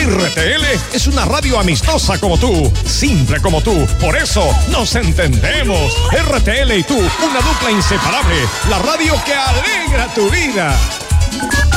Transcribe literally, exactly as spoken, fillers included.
R T L es una radio amistosa como tú, simple como tú, por eso nos entendemos. R T L y tú, una dupla inseparable, la radio que alegra tu vida.